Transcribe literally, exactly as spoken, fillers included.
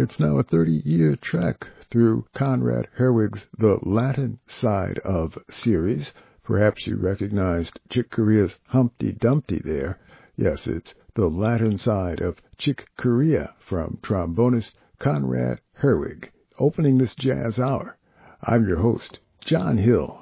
It's now a thirty-year trek through Conrad Herwig's The Latin Side of series. Perhaps you recognized Chick Corea's Humpty Dumpty there. Yes, it's The Latin Side of Chick Corea from trombonist Conrad Herwig, opening this jazz hour. I'm your host, John Hill.